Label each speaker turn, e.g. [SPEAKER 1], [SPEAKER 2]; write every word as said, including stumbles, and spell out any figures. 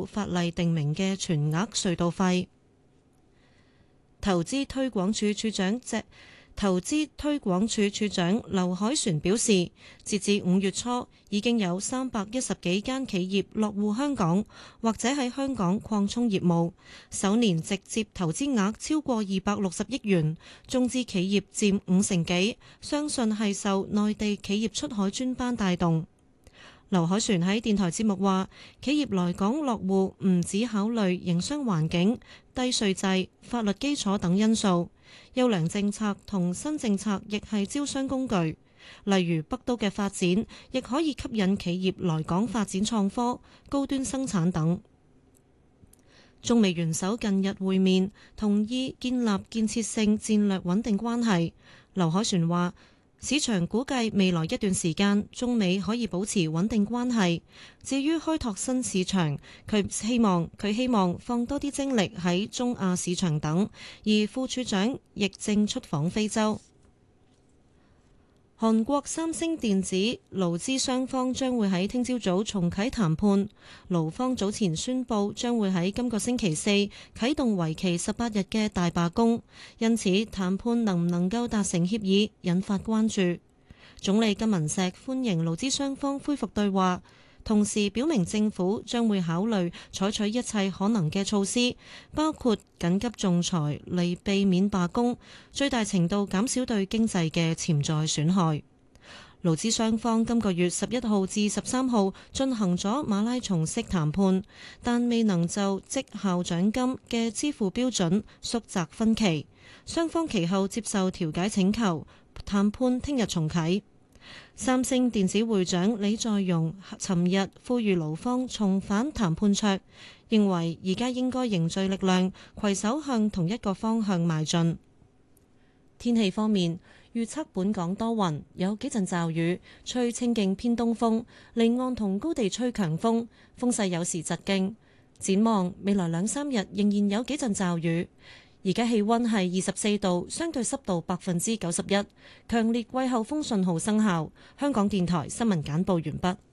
[SPEAKER 1] 法例定明嘅全額隧道費。投資推廣署署長謝投資推廣署署長劉凱旋表示，截至五月初，已經有三百一十幾間企業落戶香港，或者喺香港擴充業務，首年直接投資額超過二百六十億元，中資企業佔五成幾，相信係受內地企業出海專班帶動。劉凱旋喺電台節目話，企業來港落戶唔只考慮營商環境、低稅制、法律基礎等因素，優良政策同新政策亦係招商工具。例如北都嘅發展，亦可以吸引企業來港發展創科、高端生產等。中美元首近日會面，同意建立建設性戰略穩定關係。劉凱旋話，市場估計未來一段時間，中美可以保持穩定關係。至於開拓新市場，佢希望佢希望放多啲精力喺中亞市場等。而副處長亦正出訪非洲。韓國三星電子勞資雙方將會喺聽朝早重啟談判。勞方早前宣布將會喺今個星期四啟動為期十八日嘅大罷工，因此談判能唔能夠達成協議引發關注。總理金文錫歡迎勞資雙方恢復對話，同時表明政府將會考慮採取一切可能嘅措施，包括緊急仲裁嚟避免罷工，最大程度減少對經濟嘅潛在損害。勞資雙方今個月十一號至十三號進行咗馬拉松式談判，但未能就績效獎金嘅支付標準縮窄分歧。雙方其後接受調解請求，談判聽日重啟。三星電子會長李在鎔尋日呼籲勞方重返談判桌，認為而家應該凝聚力量，攜手向同一個方向邁進。天氣方面，預測本港多雲，有幾陣驟雨，吹清勁偏東風，離岸同高地吹強風，風勢有時疾勁。展望未來兩三日仍然有幾陣驟雨。而家氣溫係二十四度，相對濕度百分之九十一，強烈季候風信號生效。香港電台新聞簡報完畢。